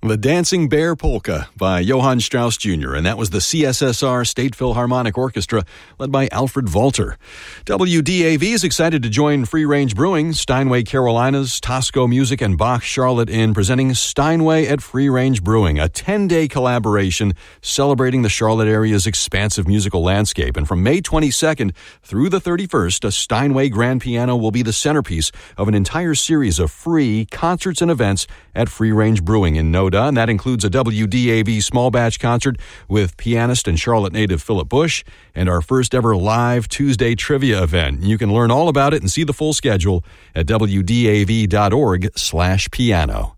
The Dancing Bear Polka by Johann Strauss Jr., and that was the CSSR State Philharmonic Orchestra, led by Alfred Walter. WDAV is excited to join Free Range Brewing, Steinway Carolinas, Tosco Music, and Bach Charlotte in presenting Steinway at Free Range Brewing, a 10-day collaboration celebrating the Charlotte area's expansive musical landscape. And from May 22nd through the 31st, a Steinway grand piano will be the centerpiece of an entire series of free concerts and events at Free Range Brewing in Noda. And that includes a WDAV small batch concert with pianist and Charlotte native Philip Bush and our first ever live Tuesday trivia event. You can learn all about it and see the full schedule at wdav.org/piano.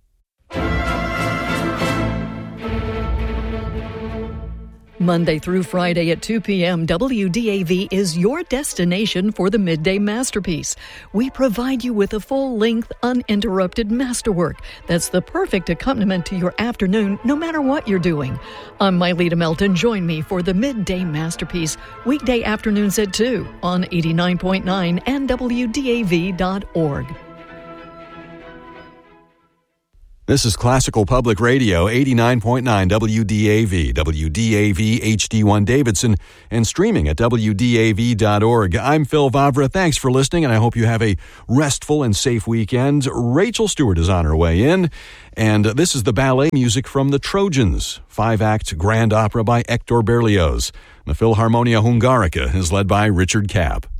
Monday through Friday at 2 p.m., WDAV is your destination for the Midday Masterpiece. We provide you with a full-length, uninterrupted masterwork that's the perfect accompaniment to your afternoon, no matter what you're doing. I'm Myleta Melton. Join me for the Midday Masterpiece, weekday afternoons at 2 on 89.9 and WDAV.org. This is Classical Public Radio, 89.9 WDAV, WDAV HD1 Davidson, and streaming at WDAV.org. I'm Phil Vavra. Thanks for listening, and I hope you have a restful and safe weekend. Rachel Stewart is on her way in, and this is the ballet music from The Trojans, 5-act grand opera by Hector Berlioz. The Philharmonia Hungarica is led by Richard Kapp.